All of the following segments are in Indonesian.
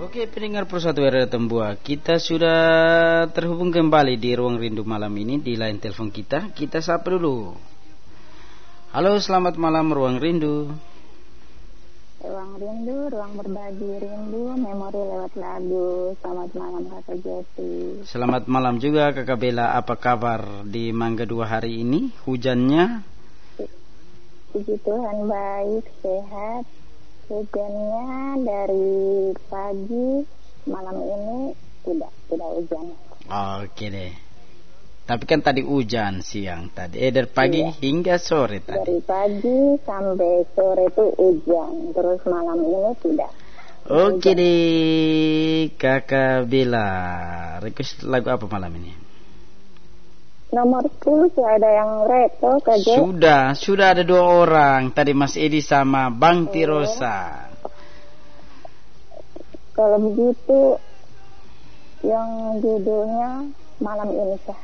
Oke, pendengar Persatu Radio Tembua, kita sudah terhubung kembali di Ruang Rindu malam ini di line telepon kita. Kita sapa dulu. Halo, selamat malam Ruang Rindu. Ruang Rindu, ruang berbagi rindu, memori lewat lagu. Selamat malam Kakak Jesse. Selamat malam juga Kakak Bella. Apa kabar di Mangga 2 hari ini? Hujannya? Puji Tuhan baik, sehat. Hujannya dari pagi, malam ini tidak hujan. Oke deh. Tapi kan tadi hujan siang tadi. Dari pagi hingga sore tadi. Dari pagi sampai sore itu hujan. Terus malam ini tidak. Oke deh Kakak Bella. Request lagu apa malam ini? Nomor 10 sudah ada yang reto Kak. Sudah ada 2 orang. Tadi Mas Edi sama Bang Tirosa. Kalau begitu yang judulnya Malam Ini Sah.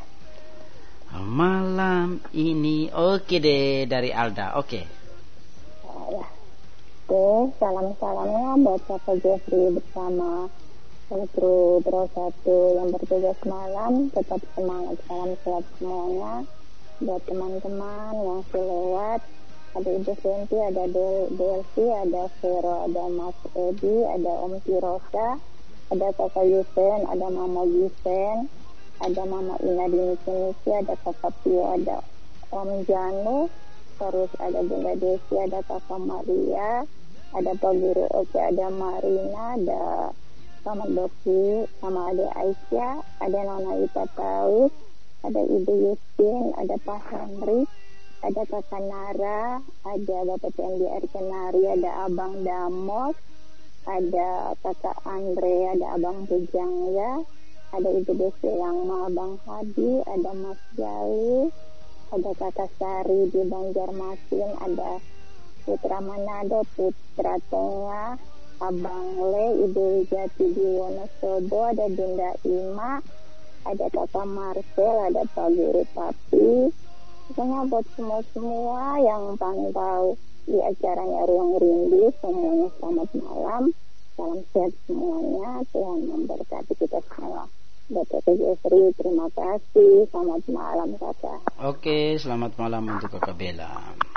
Malam ini. Oke deh, dari Alda. Oke. Ya. Oke, salam-salamnya buat Kakak Jeffrey bersama Elektro Pro 1 yang bertugas malam. Tetap semangat, salam sehat semuanya. Buat teman-teman yang selewat, ada Ibu Senti, ada Delsi, ada Vero, ada Mas Edi, ada Om Tirosa, ada Kakak Yusen, ada Mama Gisen, ada Mama Ina di Nisi, ada Kakak Pio, ada Om Janu, terus ada Bunda Desi, ada Kakak Maria, ada Pak Guru Oke, ada Marina, ada Paman Doki, sama ada Aisyah, ada Nona Ita Taus, ada Ibu Yusin, ada Pak Henry, ada Kakak Nara, ada Bapak Tendi Arkenari, ada Abang Damos, ada Kakak Andre, ada Abang Pujangga, ada Ibu Desi Langma, Abang Hadi, ada Mas Jali, ada Kakak Sari di Banjarmasin, ada Putra Manado, Putra Tengah, Abang Le, Ibu Jati di Wonosobo, ada Bunda Ima, ada Kakak Marcel, ada Pak Guru Papi. Pokoknya buat semua yang pantau di acaranya Ruang Rindu, semuanya selamat malam, salam sehat semuanya, Tuhan memberkati kita semua. Buat Kakak Jeffrey, terima kasih, selamat malam Kakak. Oke, selamat malam untuk Kakak Bella.